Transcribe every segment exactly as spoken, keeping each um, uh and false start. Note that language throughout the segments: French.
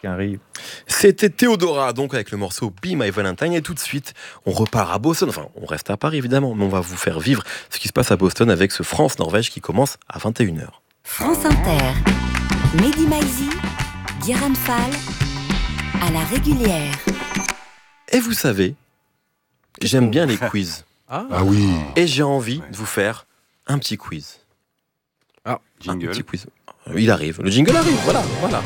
qui arrive. C'était Théodora, donc avec le morceau Be My Valentine. Et tout de suite, on repart à Boston. Enfin, on reste à Paris, évidemment, mais on va vous faire vivre ce qui se passe à Boston avec ce France-Norvège qui commence à vingt et une heures. France Inter, Mehdi Maizi, Guérin Fall, à la régulière. Et vous savez, j'aime bien les quiz. Ah, Ah oui. Et j'ai envie de vous faire un petit quiz. Ah, Un jingle. petit quiz. Il arrive, le jingle arrive, voilà, voilà.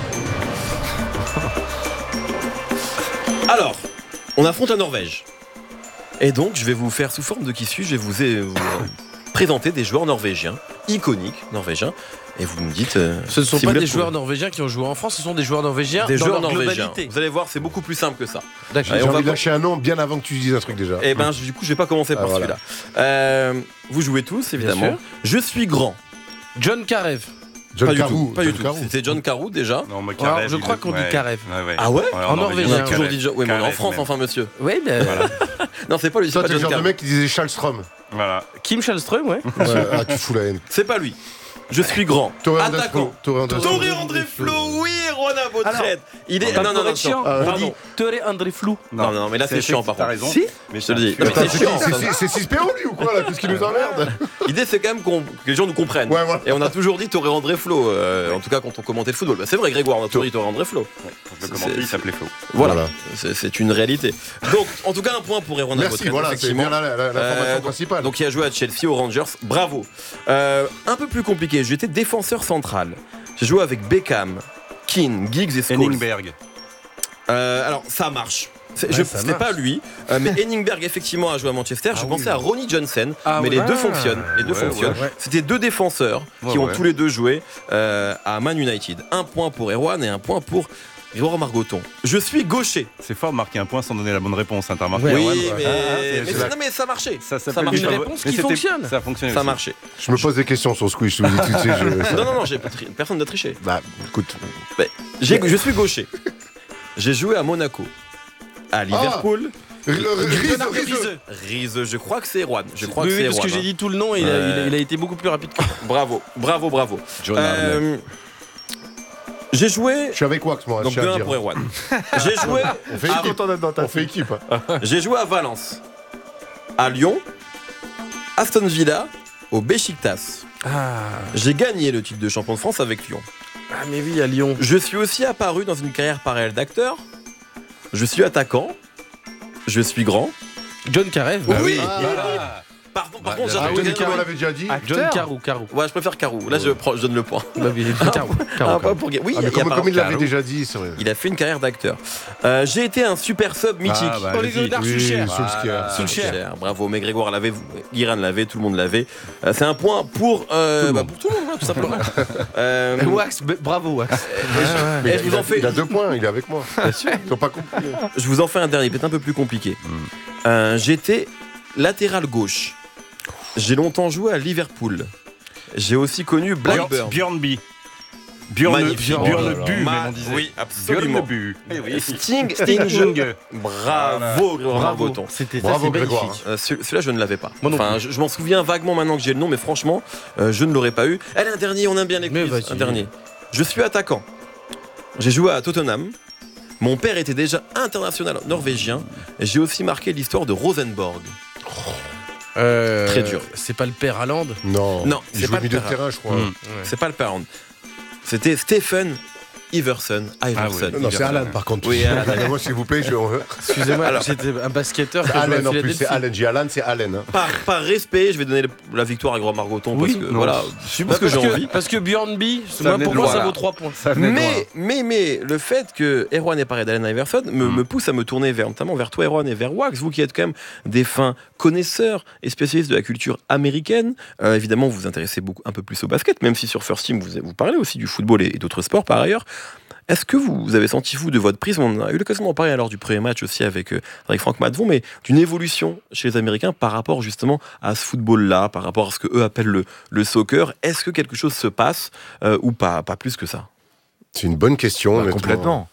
Alors, on affronte la Norvège. Et donc, je vais vous faire sous forme de qui suis, je vais vous, vous euh, présenter des joueurs norvégiens, iconiques norvégiens. Et vous me dites. Euh, Ce ne sont si pas vous des les joueurs trouvez. norvégiens qui ont joué en France, ce sont des joueurs norvégiens Des dans joueurs leur norvégiens. globalité. Vous allez voir, c'est beaucoup plus simple que ça. D'accord. Et J'ai on va envie de pas- lâcher un nom bien avant que tu dises un truc déjà. Et ben, je- du coup, je vais pas commencer Ah, par voilà. celui-là. Euh, vous jouez tous, évidemment. sûr. Je suis grand. John Karev. John pas du Carew. tout. Pas John du tout. Carew. C'était John Carew déjà. Non, moi, Alors, Karev, je il crois est- qu'on dit ouais. Karev. Ouais, ouais. Ah ouais En norvégien. On a toujours Karev. dit John. Oui, mais on est en Karev, France, même. enfin, monsieur. Oui, ben, Voilà. Non, c'est pas lui. C'est Toi, pas t'es le John genre de Carew. mec qui disait Charlestrom. Voilà. Kim Schallström, ouais. Ouais, ah, tu fous la haine. C'est pas lui. Je suis grand. Toré André Attaquant. Flo. Toré André Flo. Toré André Flo, oui, Rona Beautreide. Il est. Pas Non, non, non, chiant. non. Ah, On Pardon. dit Toré André Flou. Non, non, mais là, c'est chiant, par T'as contre. raison. Si. Mais Je te le dis. Non, mais Attends, c'est c'est chiant. qui ça. C'est- C'est six P O lui ou quoi là Qu'est-ce qui nous emmerde L'idée, c'est quand même qu'on- que les gens nous comprennent. Ouais, voilà. Et on a toujours dit Toré André Flo, euh, en tout cas quand on commentait le football. Bah, c'est vrai, Grégoire, on a toujours dit Toré André Flo. Ouais, quand le C'est- commentaire, il c'est- s'appelait Flo. Voilà, Voilà. C'est, c'est une réalité. Donc, en tout cas, un point pour Erwan Merci, Beautreide, voilà, c'est effectivement. bien la- la- l'information Euh, principale. Donc, il a joué à Chelsea, aux Rangers, bravo. Euh, un peu plus compliqué, j'étais défenseur central. J'ai joué avec Beckham, Keane, Giggs et Scholes. Henningberg. Euh, alors, ça marche. C'est, Ouais, je, ça c'était marche. pas lui, euh, mais Henningberg effectivement a joué à Manchester. je Ah pensais oui. à Ronnie Johnson, Ah mais oui. les deux Ah. fonctionnent. Les deux Ouais, fonctionnent. ouais, ouais. C'était deux défenseurs Ouais, qui ont ouais. tous les deux joué euh, à Man United. Un point pour Erwan et un point pour Grégoire Margoton. Je suis gaucher. C'est fort de marquer un point sans donner la bonne réponse. Hein, t'as remarqué, Ouais, oui, Erwan mais, Ah, ah, c'est- mais c'est c'est- la- non, mais ça marchait. Ça Ça s'appelle marche. du Une favori. réponse Mais qui c'était- fonctionne. Ça a fonctionné Ça aussi. marchait. Je me pose des questions sur ce quiz, je te le dis tout de suite. je- Non, non, non, j'ai pas tri- personne n'a triché. Bah, écoute. J'ai- je suis gaucher. J'ai joué à Monaco, à Liverpool. R- Riz- Bernard Riz- Riseux. Rize, je crois que c'est Erwan. Je crois Oui, que oui, c'est parce que Erwan, j'ai hein. dit tout le nom et il a- Ouais. il a- il a été beaucoup plus rapide que moi. Bravo, bravo, bravo. John Euh, j'ai joué. Je suis avec Wax, moi. Donc je tiens à deux un dire. pour Erwan. J'ai joué. On fait à- équipe. On fait équipe. J'ai joué à Valence, à Lyon, Aston Villa, au Beşiktaş. Ah, J'ai gagné le titre de champion de France avec Lyon. ah mais oui, à Lyon. Je suis aussi apparu dans une carrière parallèle d'acteur. Je suis attaquant. Je suis grand. John Karev. Oui, bah oui, Ah. oui, oui. Par, par Bah, contre, ah Ah j'ai oui, retenu- comme on l'avait déjà dit. John Carou, Carou. Ouais, je préfère Carou. Là, je, prends- je donne le point. Bah oui, Carou, Un Carou. point pour... Oui, Ah, il y mais a comme, pas- comme il l'avait Carou. déjà dit, c'est vrai. Il a fait une carrière d'acteur. Euh, j'ai été un super sub mythique. Ah, bah, Ole vas-y. Gunnar Oui, Solskjaer. Solskjaer. Solskjaer. Cher, bravo, mais Grégoire l'avait, Guiran l'avait, tout le monde l'avait. Euh, c'est un point pour, euh, Tout le bah, monde. pour tout le monde, ouais, tout simplement. Euh, Wax, b- bravo Wax. Mais et il, je vous a, en fais, il a deux points, il est avec moi. Ils sont pas compris. je vous en fais un dernier, peut-être un peu plus compliqué. Euh, j'étais latéral gauche. J'ai longtemps joué à Liverpool. J'ai aussi connu Blackburn. Björnby. Björn Magnifique. Bu, Ma- même on disait. Oui, absolument. Björnbu. Eh oui. Sting, Sting. Sting. Bravo, Grégoire Bravo. Margoton. C'était ça, Bravo, c'est Grégoire. magnifique. Euh, ce- celui-là, je ne l'avais pas. Moi non Enfin, je, je m'en souviens vaguement maintenant que j'ai le nom, mais franchement, euh, je ne l'aurais pas eu. Allez, un dernier, on aime bien les Mais quiz. vas-y. Un dernier. Je suis attaquant. J'ai joué à Tottenham. Mon père était déjà international norvégien. Et j'ai aussi marqué l'histoire de Rosenborg. Euh, Très dur. C'est pas le père Haaland. Non. Non, il c'est joue pas au le milieu de terrain. terrain, je crois. Mm. C'est pas le parent. C'était Stephen Iverson. Iverson. Non, c'est Alan par contre. Oui, Alan. Moi, s'il vous plaît, je. Excusez-moi, Alors- j'étais un basketteur. qui a joué à Allen en plus, Philadelphie. c'est Allen. J'ai Alan, c'est Allen. hein. Par, par respect, je vais donner le- la victoire à Grégoire Margoton Oui, parce que non. voilà, Bah, parce que j'ai envie. Parce que Björnby, Ça moi, venait pour de moi, loin, ça là. vaut trois points. Ça venait de loin. Mais, mais, mais, le fait que Erwan ait parlé d'Allen Iverson me, Mm. me pousse à me tourner vers, notamment vers toi, Erwan, et vers Wax, vous qui êtes quand même des fins connaisseurs et spécialistes de la culture américaine. Euh, évidemment, vous vous intéressez beaucoup, un peu plus au basket, même si sur First Team, vous, vous parlez aussi du football et, et d'autres sports par ailleurs. Est-ce que vous avez senti, vous, de votre prisme, on a eu l'occasion d'en parler lors du premier match aussi avec, euh, avec Franck Matvon, mais d'une évolution chez les Américains par rapport justement à ce football-là, par rapport à ce qu'eux appellent le, le soccer. Est-ce que quelque chose se passe euh, ou pas? Pas plus que ça. C'est une bonne question. Bah, honnêtement. complètement.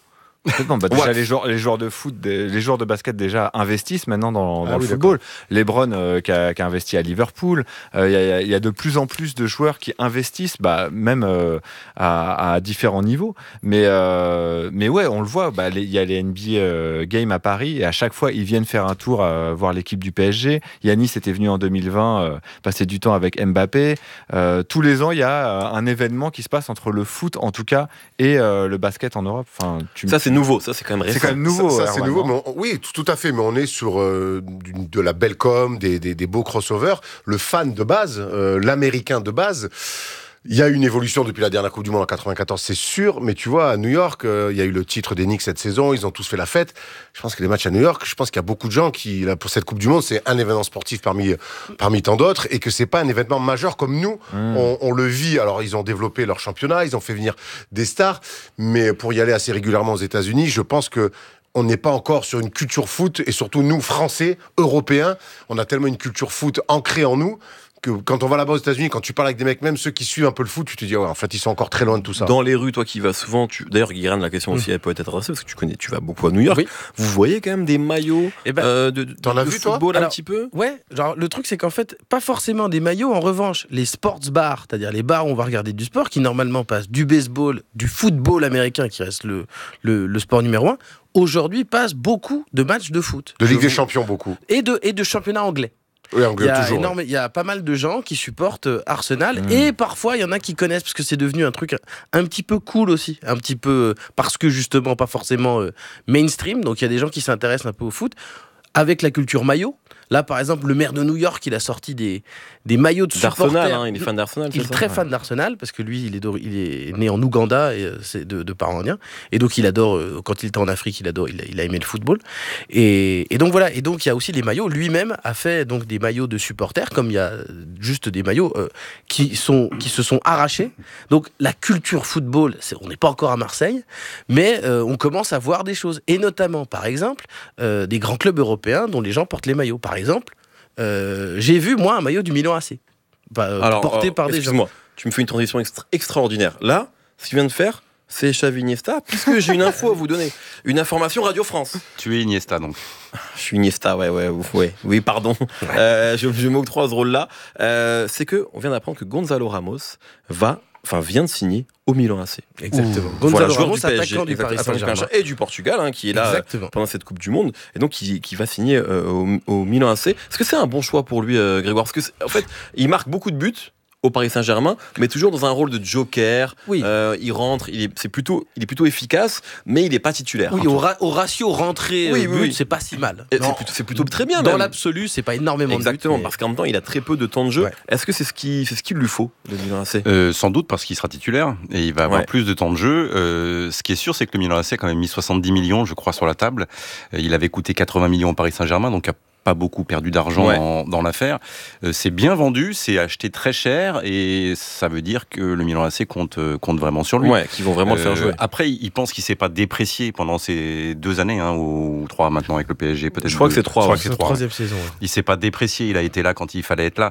Complètement. Bah, déjà, Ouais. les joueurs, les joueurs de foot, des- les joueurs de basket déjà investissent maintenant dans, dans Ah le oui, football. LeBron euh, qui, a, qui a investi à Liverpool. Il euh, y, a, y a de plus en plus de joueurs qui investissent, bah, même euh, à, à différents niveaux. Mais, euh, mais ouais, on le voit. Bah, il y a les N B A euh, Games à Paris et à chaque fois, ils viennent faire un tour à voir l'équipe du P S G. Yanis était venu en deux mille vingt euh, passer du temps avec Mbappé. Euh, tous les ans, il y a euh, un événement qui se passe entre le foot, en tout cas, et euh, le basket en Europe. Enfin, tu Ça, c'est nouveau. Ça, c'est quand même récent. c'est quand même nouveau. Ça, ça, c'est Erwan, nouveau, non mais on- oui, tout, tout à fait. Mais on est sur euh, du- de la belle com, des, des, des beaux crossovers. Le fan de base, euh, l'américain de base. Il y a une évolution depuis la dernière Coupe du Monde en quatre-vingt-quatorze, c'est sûr. Mais tu vois, à New York, euh, il y a eu le titre des Knicks cette saison. Ils ont tous fait la fête. Je pense que les matchs à New York, je pense qu'il y a beaucoup de gens qui, là, pour cette Coupe du Monde, c'est un événement sportif parmi, parmi tant d'autres et que c'est pas un événement majeur comme nous, Mmh. on, on le vit. Alors, ils ont développé leur championnat, ils ont fait venir des stars. Mais pour y aller assez régulièrement aux États-Unis, je pense que on n'est pas encore sur une culture foot, et surtout nous, Français, Européens, on a tellement une culture foot ancrée en nous, que quand on va là-bas aux États-Unis, quand tu parles avec des mecs, même ceux qui suivent un peu le foot, tu te dis, ouais, en fait, ils sont encore très loin de tout ça. Dans les rues, toi qui vas souvent, tu... d'ailleurs, Guérin, la question aussi, elle peut être adressée parce que tu connais, tu vas beaucoup à New York. Oui. Vous voyez quand même des maillots Eh ben, euh, de, de, t'en as de vu, toi football un Alors, petit peu. Ouais, genre le truc c'est qu'en fait, pas forcément des maillots. En revanche, les sports bars, c'est-à-dire les bars où on va regarder du sport, qui normalement passent du baseball, du football américain, qui reste le, le, le sport numéro un, aujourd'hui passent beaucoup de matchs de foot. De Ligue Je des vous- Champions, beaucoup. Et de, et de championnat anglais. Oui, Il anglais, y, a toujours. énorme- il y a pas mal de gens qui supportent euh, Arsenal Mmh. et parfois il y en a qui connaissent parce que c'est devenu un truc un petit peu cool aussi, un petit peu euh, parce que justement pas forcément euh, mainstream. Donc il y a des gens qui s'intéressent un peu au foot avec la culture maillot. Là par exemple le maire de New York il a sorti des, des maillots de supporters. D'Arsenal, hein, il est fan d'Arsenal. Il c'est est ça très fan d'Arsenal parce que lui, il est, d'ori- il est né en Ouganda et euh, c'est de, de parents indiens. Et donc, il adore, euh, quand il était en Afrique, il, adore, il, a, il a aimé le football. Et, et donc, voilà. Et donc, il y a aussi les maillots. Lui-même a fait donc, des maillots de supporters, comme il y a juste des maillots euh, qui, sont, qui se sont arrachés. Donc, la culture football, c'est, on n'est pas encore à Marseille, mais euh, on commence à voir des choses. Et notamment, par exemple, euh, des grands clubs européens dont les gens portent les maillots. Par exemple, euh, j'ai vu, moi, un maillot du Milan A C. Bah, euh, Alors, porté euh, par des gens. excuse-moi, tu me fais une transition extra- extraordinaire. Là, ce qu'il vient de faire, c'est Xavi Iniesta, puisque j'ai une info à vous donner. Une information Radio France. Tu es Iniesta donc. Je suis Iniesta, ouais, ouais, ouais. Oui, pardon. Euh, je, je m'octroie ce rôle-là. Euh, c'est que on vient d'apprendre que Gonzalo Ramos va, enfin, vient de signer au Milan A C. Exactement. Voilà, Gonzalo joueur Ramos, du P S G, attaquant du exact, Paris attaquant du Saint-Germain. Paris et du Portugal, hein, qui est là euh, Exactement. pendant cette Coupe du Monde, et donc qui, qui va signer euh, au, au Milan A C. Est-ce que c'est un bon choix pour lui, euh, Grégoire? Parce que c'est- en fait, il marque beaucoup de buts au Paris Saint-Germain, mais toujours dans un rôle de joker. Oui. Euh, il rentre, il est, c'est plutôt, il est plutôt efficace, mais il n'est pas titulaire. Oui, au, ra- au ratio rentrée Oui, euh, oui, but, oui. c'est pas si mal. Et Non. C'est plutôt, c'est plutôt très bien. Dans même. l'absolu, c'est pas énormément Exactement, de buts. parce qu'en même temps, il a très peu de temps de jeu. Ouais. Est-ce que c'est ce qui, c'est ce qu'il lui faut, le Milan A C? Euh, sans doute parce qu'il sera titulaire et il va avoir Ouais. plus de temps de jeu. Euh, ce qui est sûr, c'est que le Milan A C a quand même mis soixante-dix millions, je crois, sur la table. Euh, il avait coûté quatre-vingts millions au Paris Saint-Germain, donc a pas beaucoup perdu d'argent Ouais. en- dans l'affaire. Euh, c'est bien vendu, c'est acheté très cher et ça veut dire que le Milan A C compte, euh, compte vraiment sur lui. Ouais, qui vont vraiment le faire Euh, jouer. Après, il pense qu'il s'est pas déprécié pendant ces deux années, hein, ou trois maintenant avec le P S G, peut-être. Je crois que deux. c'est trois, Je crois ouais. que C'est c'est la trois. troisième saison. ouais. Il s'est pas déprécié, il a été là quand il fallait être là.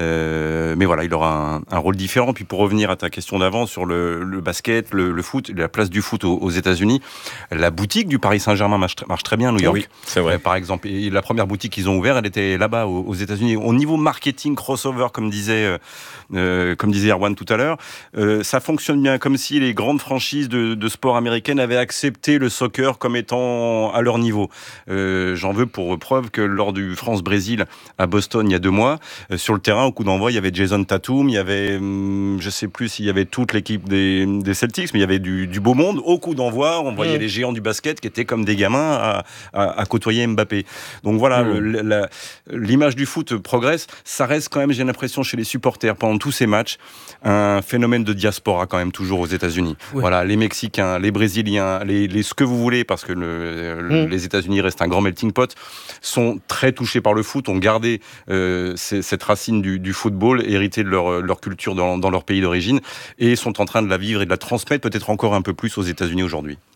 Euh, mais voilà, il aura un, un rôle différent. Puis pour revenir à ta question d'avant sur le, le basket, le, le foot, la place du foot aux, aux États-Unis, la boutique du Paris Saint-Germain marche, tr- marche très bien à New York. Oui, c'est vrai. Euh, par exemple, et la première boutique qu'ils ont ouverte, elle était là-bas aux, aux États-Unis. Au niveau marketing crossover, comme disait, euh, euh, comme disait Erwan tout à l'heure, euh, ça fonctionne bien, comme si les grandes franchises de, de sport américaines avaient accepté le soccer comme étant à leur niveau. Euh, j'en veux pour preuve que lors du France-Brésil à Boston il y a deux mois, euh, sur le terrain au coup d'envoi, il y avait Jason Tatum, il y avait, hum, je sais plus s'il y avait toute l'équipe des, des Celtics, mais il y avait du, du beau monde. Au coup d'envoi, on voyait Mmh. les géants du basket qui étaient comme des gamins à, à, à côtoyer Mbappé. Donc voilà, Mmh. le- la- l'image du foot progresse. Ça reste quand même, j'ai l'impression, chez les supporters pendant tous ces matchs, un phénomène de diaspora quand même toujours aux États-Unis. Ouais. Voilà, les Mexicains, les Brésiliens, les, les ce que vous voulez, parce que le, le- Mmh. les États-Unis restent un grand melting pot, sont très touchés par le foot, ont gardé euh, ces- cette racine du, du football, hérité de leur, leur culture dans, dans leur pays d'origine, et sont en train de la vivre et de la transmettre peut-être encore un peu plus aux États-Unis aujourd'hui.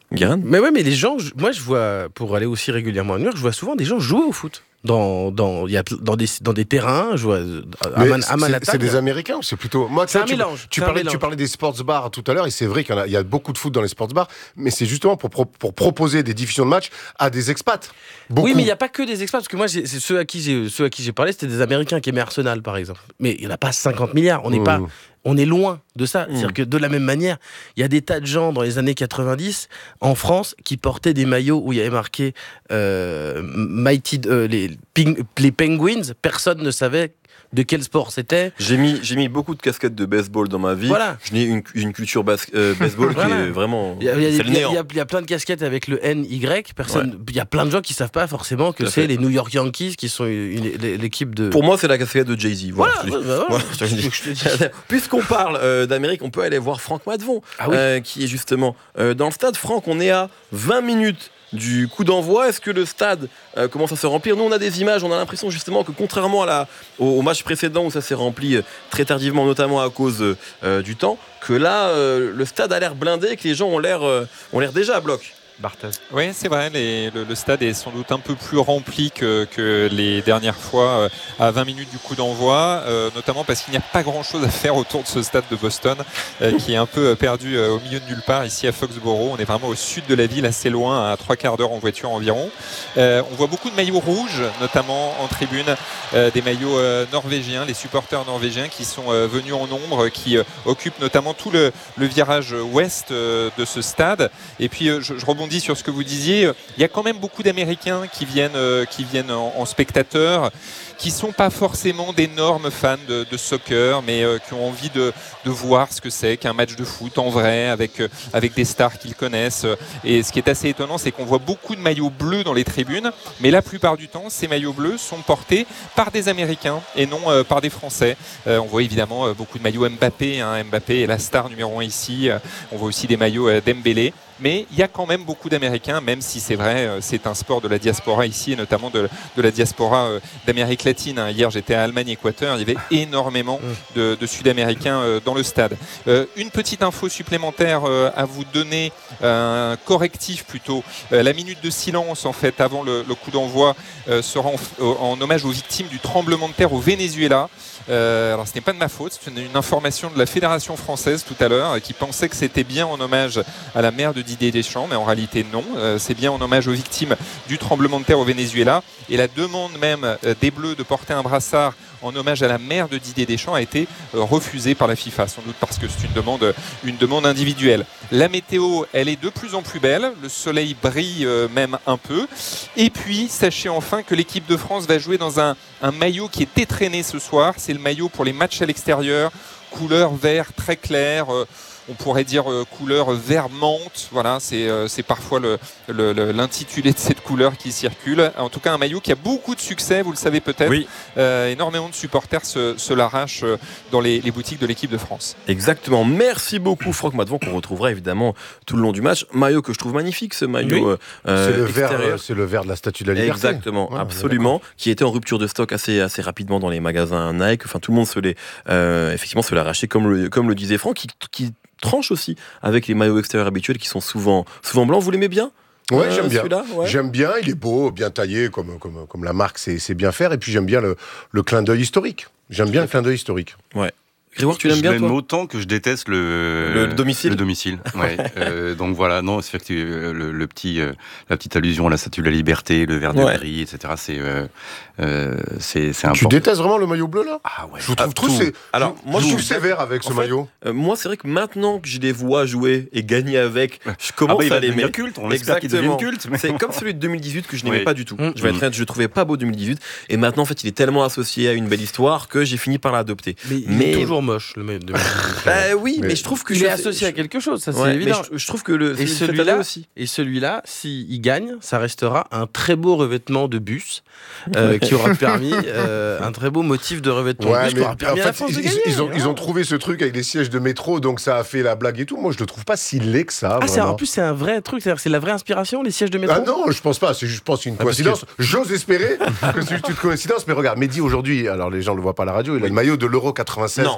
Guérin. Mais ouais, mais les gens, je- moi je vois, pour aller aussi régulièrement à New York, je vois souvent des gens jouer au foot. Dans, dans, il y a, dans, des, dans des terrains, je vois à, Mais Man- à c'est- Manhattan. c'est des Américains ou c'est plutôt. Moi, tu C'est vois, un tu, mélange, Tu c'est un parlais, mélange. tu parlais des sports bars tout à l'heure, et c'est vrai qu'il y, en a, il y a beaucoup de foot dans les sports bars, mais c'est justement pour, pro- pour proposer des diffusions de matchs à des expats. Beaucoup. Oui, mais il n'y a pas que des expats, parce que moi, j'ai- c'est ceux à qui j'ai ceux à qui j'ai parlé, c'était des Américains qui aimaient Arsenal, par exemple. Mais il n'y en a pas cinquante milliards. On n'est Mmh. pas, on est loin de ça. Mmh. C'est-à-dire que de la même manière, il y a des tas de gens dans les années quatre-vingt-dix en France qui portaient des maillots où il y avait marqué euh, Mighty, euh, les, ping- les Penguins. Personne ne savait de quel sport c'était. J'ai mis, j'ai mis beaucoup de casquettes de baseball dans ma vie. Voilà. Je n'ai une, une culture bas- euh, baseball Voilà. qui est vraiment. Il y, a, il y a- c'est le il y a- néant. il y a- il y a plein de casquettes avec le N Y. Personne, il y a plein de gens qui savent pas forcément que Tout à c'est fait. les New York Yankees qui sont une- une- l'équipe de. Pour moi, c'est la casquette de Jay-Z. Voilà. voilà, je te dis. ouais, bah, voilà. Voilà, je te Je dis. te- je te dis. Puisqu'on parle euh, d'Amérique, on peut aller voir Franck Madvon, Ah oui. euh, qui est justement euh, dans le stade. Franck, on est à vingt minutes du coup d'envoi. Est-ce que le stade euh, commence à se remplir? Nous, on a des images, on a l'impression justement que contrairement à la, au, au match précédent où ça s'est rempli euh, très tardivement, notamment à cause euh, du temps, que là, euh, le stade a l'air blindé et que les gens ont l'air, euh, ont l'air déjà à bloc. Barthez. Oui, c'est vrai, les- le, le stade est sans doute un peu plus rempli que, que les dernières fois euh, à vingt minutes du coup d'envoi, euh, notamment parce qu'il n'y a pas grand-chose à faire autour de ce stade de Boston, euh, qui est un peu perdu euh, au milieu de nulle part, ici à Foxborough. On est vraiment au sud de la ville, assez loin, à trois quarts d'heure en voiture environ. Euh, on voit beaucoup de maillots rouges, notamment en tribune, euh, des maillots euh, norvégiens, les supporters norvégiens qui sont euh, venus en nombre, qui euh, occupent notamment tout le, le virage ouest euh, de ce stade. Et puis, euh, je, je rebondis sur ce que vous disiez, il y a quand même beaucoup d'Américains qui viennent, euh, qui viennent en, en spectateurs, qui sont pas forcément d'énormes fans de, de soccer, mais euh, qui ont envie de, de voir ce que c'est qu'un match de foot en vrai, avec, euh, avec des stars qu'ils connaissent. Et ce qui est assez étonnant, c'est qu'on voit beaucoup de maillots bleus dans les tribunes, mais la plupart du temps, ces maillots bleus sont portés par des Américains et non euh, par des Français. Euh, on voit évidemment euh, beaucoup de maillots Mbappé, hein. Mbappé est la star numéro un ici. Euh, on voit aussi des maillots euh, Dembélé. Mais il y a quand même beaucoup d'Américains, même si c'est vrai, euh, c'est un sport de la diaspora ici, et notamment de, de la diaspora euh, d'Amérique latine. Hein. Hier, j'étais à Allemagne-Équateur, il y avait énormément de, de Sud-Américains euh, dans le stade. Euh, une petite info supplémentaire euh, à vous donner, euh, un correctif plutôt. Euh, la minute de silence, en fait, avant le, le coup d'envoi, euh, sera en, en hommage aux victimes du tremblement de terre au Venezuela. Euh, alors ce n'est pas de ma faute, c'est une, une information de la Fédération française tout à l'heure, qui pensait que c'était bien en hommage à la mère de Didier Deschamps, mais en réalité non, euh, c'est bien en hommage aux victimes du tremblement de terre au Venezuela. Et la demande même euh, des Bleus de porter un brassard en hommage à la mère de Didier Deschamps a été euh, refusée par la FIFA, sans doute parce que c'est une demande, une demande individuelle. La météo, elle est de plus en plus belle, le soleil brille euh, même un peu. Et puis, sachez enfin que l'équipe de France va jouer dans un, un maillot qui est étraîné ce soir, c'est le maillot pour les matchs à l'extérieur, couleur vert très clair, euh, on pourrait dire euh, couleur vert menthe, voilà, c'est euh, c'est parfois le, le, le, l'intitulé de cette couleur qui circule. En tout cas, un maillot qui a beaucoup de succès, vous le savez peut-être. Oui. Euh, énormément de supporters se, se l'arrachent euh, dans les, les boutiques de l'équipe de France. Exactement. Merci beaucoup, Franck Madvon, qu'on retrouvera évidemment tout le long du match. Maillot que je trouve magnifique, ce maillot. Oui. euh, c'est, le vert, extérieur. euh, c'est le vert de la Statue de la Liberté. Exactement, Ouais, absolument, qui était en rupture de stock assez, assez rapidement dans les magasins Nike. Enfin, tout le monde se l'est, euh, effectivement, se l'a arraché, comme le, comme le disait Franck, qui, qui tranche aussi avec les maillots extérieurs habituels qui sont souvent, souvent blancs. Vous l'aimez bien? Ouais, Euh, j'aime bien. celui-là, ouais. J'aime bien, il est beau, bien taillé, comme, comme, comme la marque sait, sait bien faire. Et puis j'aime bien le, le clin d'œil historique. J'aime bien le clin d'œil historique. Grégoire, tu l'aimes je bien, l'aime toi? autant que je déteste le, Le domicile. Le domicile, ouais. euh, donc voilà, non, c'est fait que euh, le, le petit, euh, la petite allusion à la Statue de la Liberté, le vert de Ouais. gris, et cetera. C'est, euh, euh, c'est, c'est Tu important. détestes vraiment le maillot bleu, là? Ah ouais. Je vous trouve Ah, trop, tout. sé- Alors, je- moi, je je trouve trouve- sévère avec ce en fait, maillot. Euh, moi, c'est vrai que maintenant que je les vois jouer et gagner avec, je Ah commence bah, il à va l'aimer. devenir culte, on espère qu'il devienne Exactement. culte. mais- C'est comme celui de deux mille dix-huit que je n'aimais Oui. pas du tout. Mmh. Je vais être honnête, je le trouvais pas beau deux mille dix-huit. Et maintenant, en fait, il est tellement associé à une belle histoire que j'ai fini par l'adopter. Mais il Mais- est toujours moche, le mec. de- Bah oui, mais, Mais je trouve que il je- est associé je- à quelque chose, ça c'est Ouais, mais évident. je, je trouve que le Et celui de cette celui-là année aussi. Et celui-là, s'il gagne, ça restera un très beau revêtement de bus euh, qui aura permis euh, un très beau motif de revêtement de Ouais, bus qui mais aura permis en à la fait, France ils, de ils- gagner. ils ont, ils ont Voilà. trouvé ce truc avec les sièges de métro, donc ça a fait la blague et tout. Moi, je le trouve pas si laid que ça. Ah, c'est, vraiment. en plus, c'est un vrai truc, c'est-à-dire que c'est la vraie inspiration, les sièges de métro. Ah non, je pense pas. C'est juste, je pense, une Ah, parce coïncidence. J'ose espérer que c'est juste une coïncidence. Mais regarde, Mehdi aujourd'hui, alors les gens le voient pas à la radio, il a le maillot de l'Euro quatre-vingt-seize Non.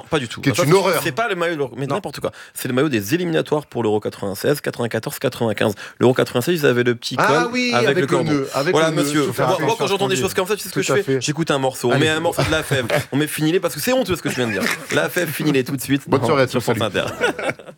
pas du tout. Qui est Ça, une horreur. C'est pas le maillot, mais n'importe quoi. C'est le maillot des éliminatoires pour l'Euro quatre-vingt-seize, quatre-vingt-quatorze, quatre-vingt-quinze. L'Euro quatre-vingt-seize, ils avaient le petit col Ah oui, avec, avec le le cordon. nœud, avec Voilà, le nœud, monsieur. faut faire Moi, attention moi, quand à ce j'entends qu'on des dit. choses comme ça, tu sais ce que Tout je à fais fait. J'écoute un morceau. On Allez. met un morceau de la F F. On met Finilé parce que c'est honteux ce que tu viens de dire. La F F, Finilé tout de suite. Bonne soirée à sur tous, France salut. Inter.